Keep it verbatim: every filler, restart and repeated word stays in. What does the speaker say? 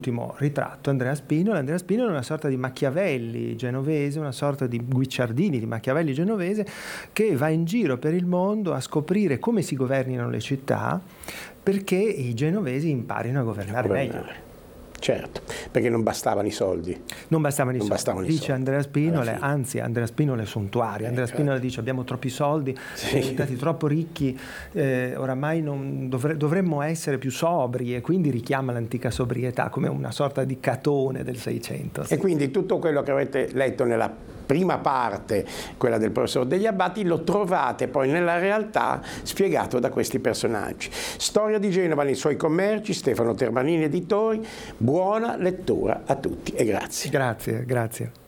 L'ultimo ritratto, Andrea Spinola. Andrea Spinola è una sorta di Machiavelli genovese, una sorta di Guicciardini di Machiavelli genovese, che va in giro per il mondo a scoprire come si governino le città perché i genovesi imparino a governare, a governare. meglio. Certo, perché non bastavano i soldi. Non bastavano i non soldi, bastavano dice i soldi. Andrea Spinola, anzi Andrea Spinola è sontuario. Eh, Andrea certo. Spinola dice abbiamo troppi soldi, sì. siamo diventati troppo ricchi, eh, oramai non dovre- dovremmo essere più sobri, e quindi richiama l'antica sobrietà come una sorta di Catone del Seicento. Sì. E quindi tutto quello che avete letto nella prima parte, quella del professor Degli Abbati, lo trovate poi nella realtà spiegato da questi personaggi. Storia di Genova nei suoi commerci, Stefano Termanini Editori. Buona lettura a tutti e grazie. Grazie, grazie.